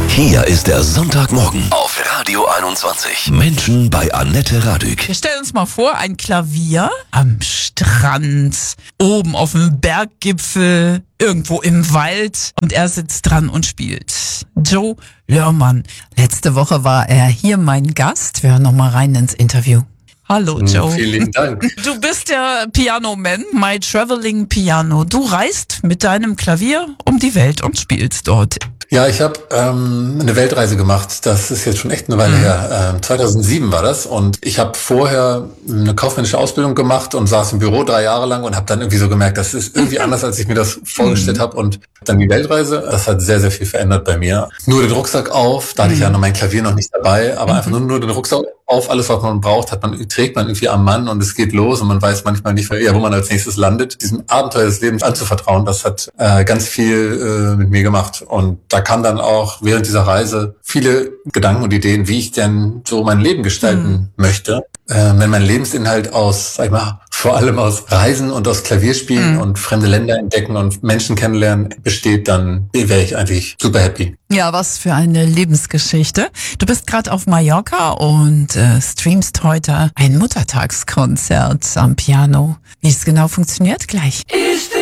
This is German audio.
Hier ist der Sonntagmorgen auf Radio 21. Menschen bei Annette Radück. Wir stellen uns mal vor, ein Klavier am Strand, oben auf dem Berggipfel, irgendwo im Wald, und er sitzt dran und spielt. Joe Lörmann. Letzte Woche war er hier mein Gast. Wir hören noch mal rein ins Interview. Hallo Joe. Vielen lieben Dank. Du bist der Piano-Man, My Traveling Piano. Du reist mit deinem Klavier um die Welt und spielst dort. Ja, ich habe eine Weltreise gemacht. Das ist jetzt schon echt eine Weile her. 2007 war das. Und ich habe vorher eine kaufmännische Ausbildung gemacht und saß im Büro 3 Jahre lang und habe dann irgendwie so gemerkt, das ist irgendwie anders, als ich mir das vorgestellt habe. Und dann die Weltreise, das hat sehr, sehr viel verändert bei mir. Nur den Rucksack auf, da hatte ich ja noch mein Klavier noch nicht dabei, aber einfach nur den Rucksack auf, alles, was man braucht, trägt man irgendwie am Mann und es geht los und man weiß manchmal nicht, wo man als nächstes landet. Diesem Abenteuer des Lebens anzuvertrauen, das hat ganz viel mit mir gemacht. Und da kamen dann auch während dieser Reise viele Gedanken und Ideen, wie ich denn so mein Leben gestalten möchte. Wenn mein Lebensinhalt aus, sag ich mal, vor allem aus Reisen und aus Klavierspielen und fremde Länder entdecken und Menschen kennenlernen besteht, dann wäre ich eigentlich super happy. Ja, was für eine Lebensgeschichte. Du bist gerade auf Mallorca und streamst heute ein Muttertagskonzert am Piano. Wie es genau funktioniert, gleich.